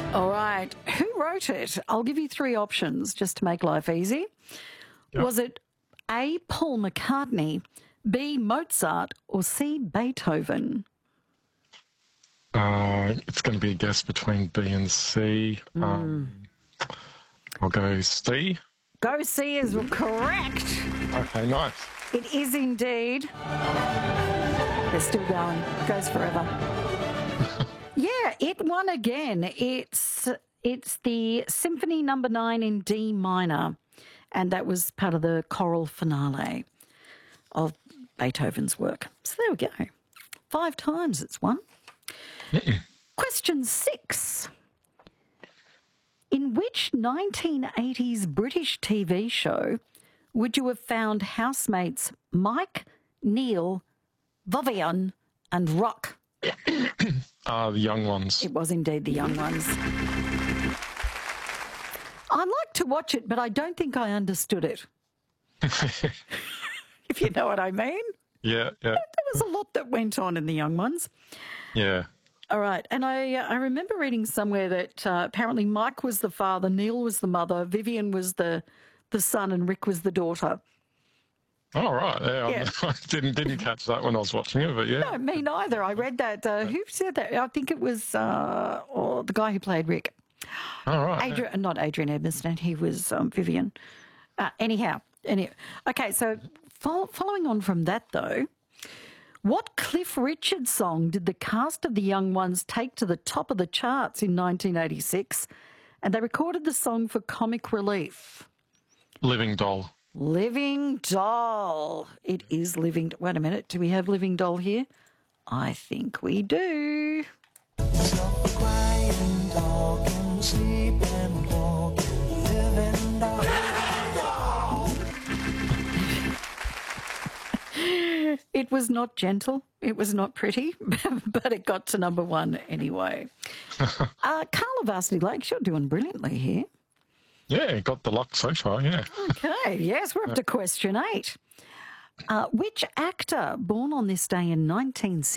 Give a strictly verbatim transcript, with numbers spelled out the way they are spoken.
All right. Who wrote it? I'll give you three options just to make life easy. Yep. Was it A, Paul McCartney, B, Mozart, or C, Beethoven? Uh, it's going to be a guess between B and C. Mm. Um, I'll go C. Go C is correct. Okay, nice. It is indeed. They're still going. Goes forever. Yeah, it won again. It's it's the Symphony Number Nine in D minor, and that was part of the choral finale of Beethoven's work. So there we go. Five times it's won. Mm-mm. Question six. In which nineteen eighties British T V show would you have found housemates Mike, Neil, Vivian and Rock? Ah, uh, the young ones. It was indeed the young ones. I like to watch it, but I don't think I understood it. If you know what I mean. Yeah, yeah. There was a lot that went on in the young ones. Yeah. All right. And I uh, I remember reading somewhere that uh, apparently Mike was the father, Neil was the mother, Vivian was the, the son, and Rick was the daughter. All right. Yeah, Yeah. I didn't didn't catch that when I was watching it, but yeah. No, me neither. I read that. Uh, who said that? I think it was uh, or the guy who played Rick. All right. Adrian, yeah. Not Adrian Edmiston. He was um, Vivian. Uh, anyhow, any, okay. So fo- following on from that, though, what Cliff Richard song did the cast of The Young Ones take to the top of the charts in nineteen eighty-six? And they recorded the song for comic relief. Living Doll. Living Doll. It is Living... Wait a minute. Do we have Living Doll here? I think we do. Stop crying, talking, sleeping, walking, living doll. It was not gentle. It was not pretty, but it got to number one anyway. uh, Carla Varsity Lakes, you're doing brilliantly here. Yeah, got the luck so far, yeah. Okay, yes, we're up to question eight. Uh, which actor, born on this day in nineteen